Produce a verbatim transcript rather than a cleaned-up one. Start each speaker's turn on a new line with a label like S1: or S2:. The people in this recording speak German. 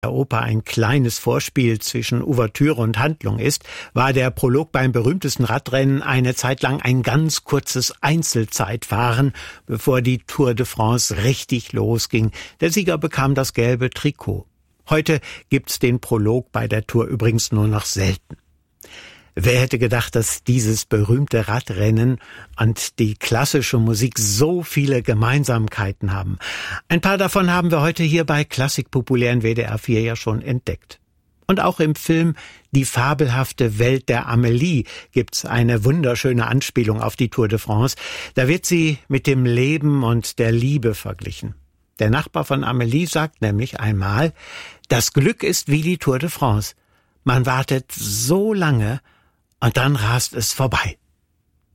S1: der Oper ein kleines Vorspiel zwischen Ouvertüre und Handlung ist, war der Prolog beim berühmtesten Radrennen eine Zeit lang ein ganz kurzes Einzelzeitfahren, bevor die Tour de France richtig losging. Der Sieger bekam das gelbe Trikot. Heute gibt's den Prolog bei der Tour übrigens nur noch selten. Wer hätte gedacht, dass dieses berühmte Radrennen und die klassische Musik so viele Gemeinsamkeiten haben? Ein paar davon haben wir heute hier bei Klassik populär in W D R vier ja schon entdeckt. Und auch im Film Die fabelhafte Welt der Amelie gibt's eine wunderschöne Anspielung auf die Tour de France. Da wird sie mit dem Leben und der Liebe verglichen. Der Nachbar von Amelie sagt nämlich einmal, das Glück ist wie die Tour de France. Man wartet so lange, und dann rast es vorbei.